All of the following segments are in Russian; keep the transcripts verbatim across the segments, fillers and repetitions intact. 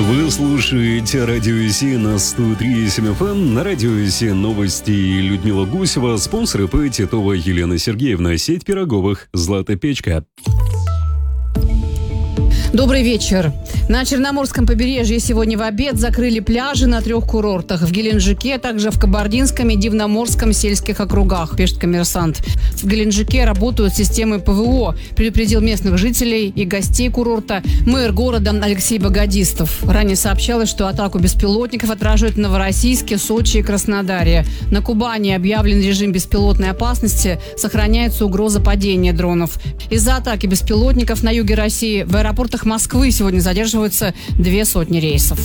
Вы слушаете Радио Си на сто три и семь эф эм. На Радио Си новости Людмила Гусева, спонсоры П. Титова Елена Сергеевна, сеть пироговых «Злата Печка». Добрый вечер. На Черноморском побережье сегодня в обед закрыли пляжи на трех курортах. В Геленджике, также в Кабардинском и Дивноморском сельских округах, пишет «Коммерсант». В Геленджике работают системы П В О, предупредил местных жителей и гостей курорта мэр города Алексей Богодистов. Ранее сообщалось, что атаку беспилотников отражают в Новороссийске, Сочи и Краснодаре. На Кубани объявлен режим беспилотной опасности, сохраняется угроза падения дронов. Из-за атаки беспилотников на юге России в аэропортах Москвы сегодня задерживаются две сотни рейсов.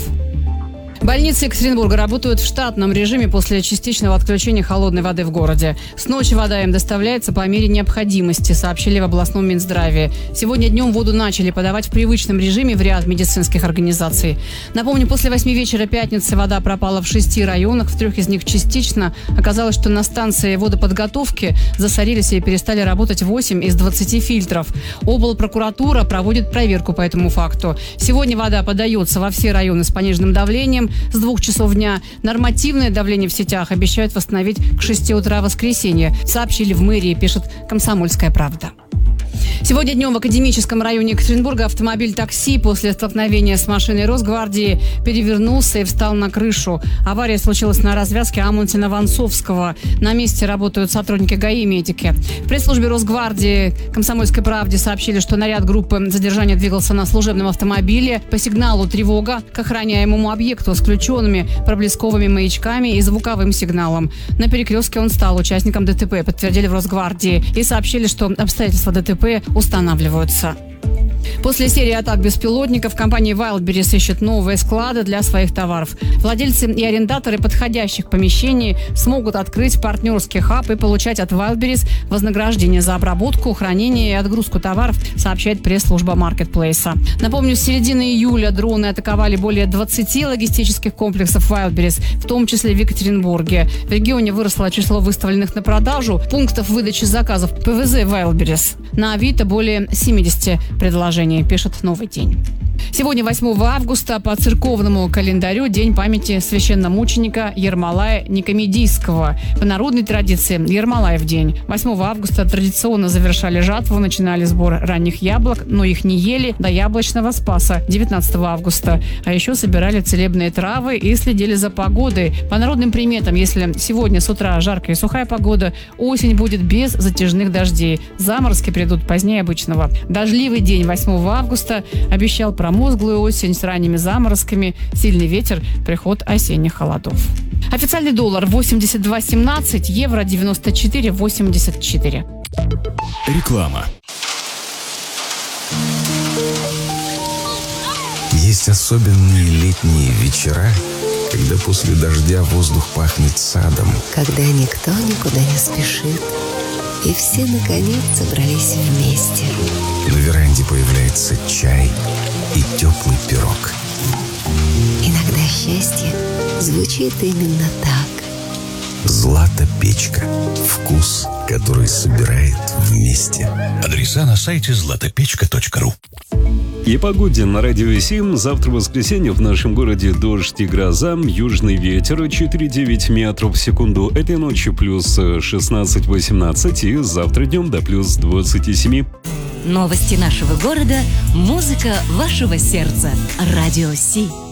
Больницы Екатеринбурга работают в штатном режиме после частичного отключения холодной воды в городе. С ночи вода им доставляется по мере необходимости, сообщили в областном Минздраве. Сегодня днем воду начали подавать в привычном режиме в ряд медицинских организаций. Напомню, после восьми вечера пятницы вода пропала в шести районах, в трех из них частично. Оказалось, что на станции водоподготовки засорились и перестали работать восемь из двадцати фильтров. Облпрокуратура проводит проверку по этому факту. Сегодня вода подается во все районы с пониженным давлением с двух часов дня. Нормативное давление в сетях обещают восстановить к шести утра в воскресенье, сообщили в мэрии, пишет «Комсомольская правда». Сегодня днем в Академическом районе Екатеринбурга автомобиль такси после столкновения с машиной Росгвардии перевернулся и встал на крышу. Авария случилась на развязке Амунтина-Вонцовского. На месте работают сотрудники ГАИ и медики. В пресс-службе Росгвардии «Комсомольской правде» сообщили, что наряд группы задержания двигался на служебном автомобиле. По сигналу тревога к охраняемому объекту с включенными проблесковыми маячками и звуковым сигналом. На перекрестке он стал участником Д Т П, подтвердили в Росгвардии, и сообщили, что обстоятельства Д Т П устанавливаются. После серии атак беспилотников компания Wildberries ищет новые склады для своих товаров. Владельцы и арендаторы подходящих помещений смогут открыть партнерский хаб и получать от Wildberries вознаграждение за обработку, хранение и отгрузку товаров, сообщает пресс-служба маркетплейса. Напомню, с середины июля дроны атаковали более двадцати логистических комплексов Wildberries, в том числе в Екатеринбурге. В регионе выросло число выставленных на продажу пунктов выдачи заказов П В З Wildberries. На Авито более семидесяти предложений, пишет «Новый день». Сегодня, восьмого августа, по церковному календарю День памяти священномученика Ермолая Никомедийского. По народной традиции Ермолаев день. восьмого августа традиционно завершали жатву, начинали сбор ранних яблок, но их не ели до яблочного спаса девятнадцатого августа. А еще собирали целебные травы и следили за погодой. По народным приметам, если сегодня с утра жаркая и сухая погода, осень будет без затяжных дождей. Заморозки придут позднее обычного. Дождливый день восьмого августа обещал промозглую осень с ранними заморозками, сильный ветер, приход осенних холодов. Официальный доллар восемьдесят два семнадцать, евро девяносто четыре восемьдесят четыре. Реклама. Есть особенные летние вечера, когда после дождя воздух пахнет садом. Когда никто никуда не спешит, и все, наконец, собрались вместе. На веранде появляется чай и теплый пирог. Иногда счастье звучит именно так. «Злата Печка». Вкус, который собирает вместе. Адреса на сайте злата печка точка ру. И погоде на Радио семь. Завтра воскресенье в нашем городе дождь и гроза, южный ветер четыре девять метров в секунду. Этой ночью плюс шестнадцать восемнадцать и завтра днем до плюс двадцать семь. Новости нашего города, музыка вашего сердца. Радио Си.